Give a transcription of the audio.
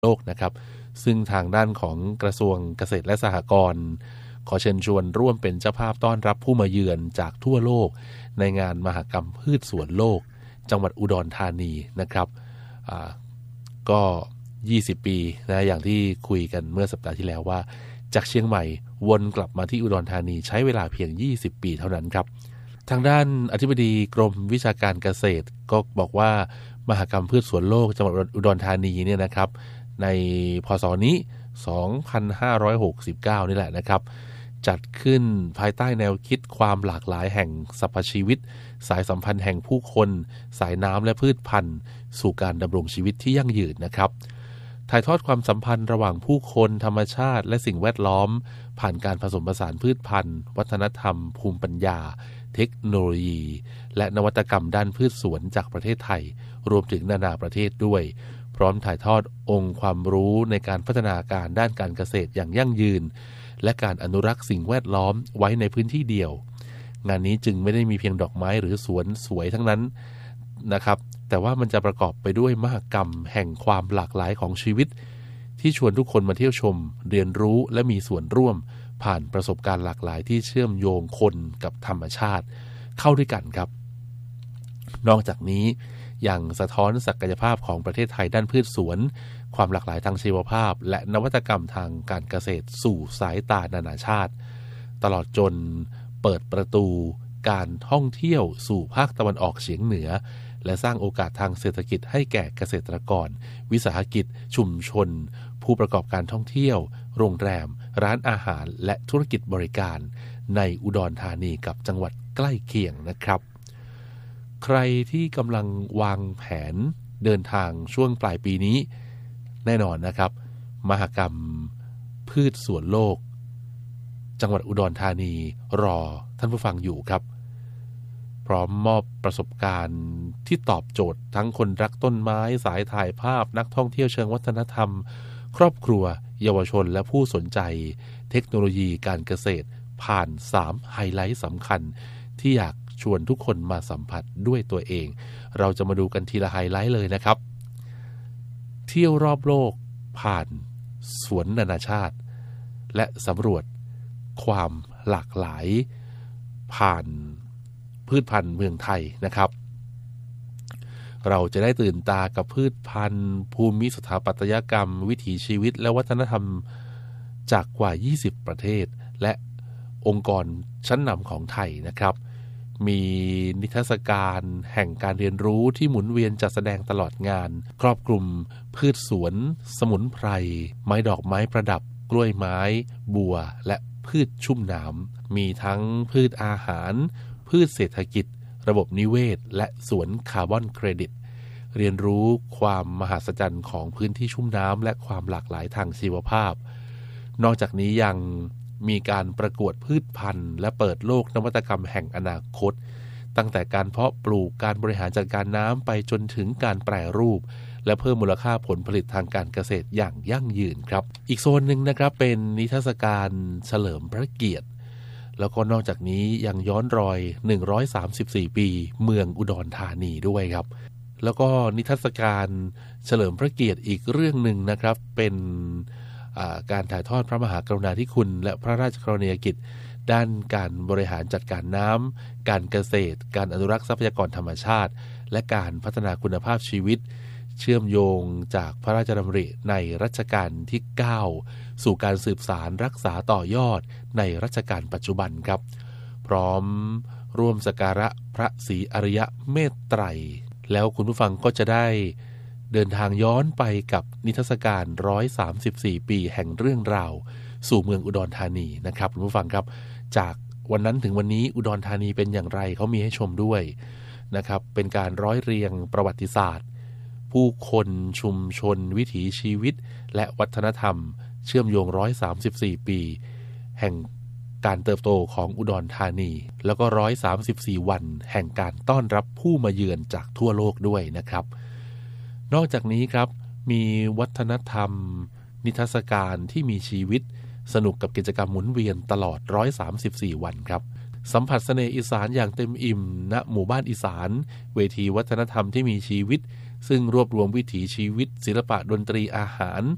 โลกนะครับซึ่งทางด้านของกระทรวงเกษตรและสหกรณ์ขอเชิญชวนร่วมเป็นเจ้าภาพต้อนรับผู้มาเยือนจากทั่วโลกในงานมหกรรมพืชสวนโลกจังหวัดอุดรธานีนะครับก็20ปีนะอย่างที่คุยกันเมื่อสัปดาห์ที่แล้วว่าจากเชียงใหม่วนกลับมาที่อุดรธานีใช้เวลาเพียง20ปีเท่านั้นครับทางด้านอธิบดีกรมวิชาการเกษตรก็บอกว่ามหกรรมพืชสวนโลกจังหวัดอุดรธานีเนี่ยนะครับในพ.ศ. นี้2569นี่แหละนะครับจัดขึ้นภายใต้แนวคิดความหลากหลายแห่งสรรพชีวิตสายสัมพันธ์แห่งผู้คนสายน้ำและพืชพันธุ์สู่การดำรงชีวิตที่ยั่งยืนนะครับถ่ายทอดความสัมพันธ์ระหว่างผู้คนธรรมชาติและสิ่งแวดล้อมผ่านการผสมผสานพืชพันธุ์วัฒนธรรมภูมิปัญญาเทคโนโลยีและนวัตกรรมด้านพืชสวนจากประเทศไทยรวมถึงนานาประเทศด้วยพร้อมถ่ายทอดองค์ความรู้ในการพัฒนาการด้านการเกษตรอย่างยั่งยืนและการอนุรักษ์สิ่งแวดล้อมไว้ในพื้นที่เดียวงานนี้จึงไม่ได้มีเพียงดอกไม้หรือสวนสวยทั้งนั้นนะครับแต่ว่ามันจะประกอบไปด้วยมหกรรมแห่งความหลากหลายของชีวิตที่ชวนทุกคนมาเที่ยวชมเรียนรู้และมีส่วนร่วมผ่านประสบการณ์หลากหลายที่เชื่อมโยงคนกับธรรมชาติเข้าด้วยกันครับนอกจากนี้ยังสะท้อนศักยภาพของประเทศไทยด้านพืชสวนความหลากหลายทางชีวภาพและนวัตกรรมทางการเกษตรสู่สายตานานาชาติตลอดจนเปิดประตูการท่องเที่ยวสู่ภาคตะวันออกเฉียงเหนือและสร้างโอกาสทางเศรษฐกิจให้แก่เกษตรกรวิสาหกิจชุมชนผู้ประกอบการท่องเที่ยวโรงแรมร้านอาหารและธุรกิจบริการในอุดรธานีกับจังหวัดใกล้เคียงนะครับใครที่กำลังวางแผนเดินทางช่วงปลายปีนี้แน่นอนนะครับมหกรรมพืชสวนโลกจังหวัดอุดรธานีรอท่านผู้ฟังอยู่ครับพร้อมมอบประสบการณ์ที่ตอบโจทย์ทั้งคนรักต้นไม้สายถ่ายภาพนักท่องเที่ยวเชิงวัฒนธรรมครอบครัวเยาวชนและผู้สนใจเทคโนโลยีการเกษตรผ่าน3ไฮไลท์สำคัญที่อยากชวนทุกคนมาสัมผัสด้วยตัวเองเราจะมาดูกันทีละไฮไลท์เลยนะครับเที่ยวรอบโลกผ่านสวนนานาชาติและสำรวจความหลากหลายผ่านพืชพันธุ์เมืองไทยนะครับเราจะได้ตื่นตากับพืชพันธุ์ภูมิสถาปัตยกรรมวิถีชีวิตและวัฒนธรรมจากกว่า20ประเทศและองค์กรชั้นนำของไทยนะครับมีนิทรรศการแห่งการเรียนรู้ที่หมุนเวียนจัดแสดงตลอดงานครอบคลุมพืชสวนสมุนไพรไม้ดอกไม้ประดับกล้วยไม้บัวและพืชชุ่มน้ำมีทั้งพืชอาหารพืชเศรษฐกิจระบบนิเวศและสวนคาร์บอนเครดิตเรียนรู้ความมหัศจรรย์ของพื้นที่ชุ่มน้ำและความหลากหลายทางชีวภาพนอกจากนี้ยังมีการประกวดพืชพันธุ์และเปิดโลกนวัตกรรมแห่งอนาคตตั้งแต่การเพาะปลูกการบริหารจัดการน้ำไปจนถึงการแปรรูปและเพิ่มมูลค่าผลผลิตทางการเกษตรอย่างยั่งยืนครับอีกโซนหนึ่งนะครับเป็นนิทรรศการเฉลิมพระเกียรติแล้วก็นอกจากนี้ยังย้อนรอย134ปีเมืองอุดรธานีด้วยครับแล้วก็นิทรรศการเฉลิมพระเกียรติอีกเรื่องหนึ่งนะครับเป็นการถ่ายทอดพระมหากรุณาธิคุณและพระราชกรณียกิจด้านการบริหารจัดการน้ำการเกษตรการอนุรักษ์ทรัพยากรธรรมชาติและการพัฒนาคุณภาพชีวิตเชื่อมโยงจากพระราชดำริในรัชกาลที่9สู่การสืบสารรักษาต่อยอดในรัชกาลปัจจุบันครับพร้อมร่วมสักการะพระศรีอริยเมตไตรแล้วคุณผู้ฟังก็จะได้เดินทางย้อนไปกับนิทรรศการ134ปีแห่งเรื่องราวสู่เมืองอุดรธานีนะครับคุณผู้ฟังครับจากวันนั้นถึงวันนี้อุดรธานีเป็นอย่างไรเขามีให้ชมด้วยนะครับเป็นการร้อยเรียงประวัติศาสตร์ผู้คนชุมชนวิถีชีวิตและวัฒนธรรมเชื่อมโยง134ปีแห่งการเติบโตของอุดรธานีแล้วก็134วันแห่งการต้อนรับผู้มาเยือนจากทั่วโลกด้วยนะครับนอกจากนี้ครับมีวัฒนธรรมนิทรรศการที่มีชีวิตสนุกกับกิจกรรมหมุนเวียนตลอด134วันครับสัมผัสเสน่ห์อีสานอย่างเต็มอิ่มณหมู่บ้านอีสานเวทีวัฒนธรรมที่มีชีวิตซึ่งรวบรวมวิถีชีวิตศิลปะดนตรีอาหาร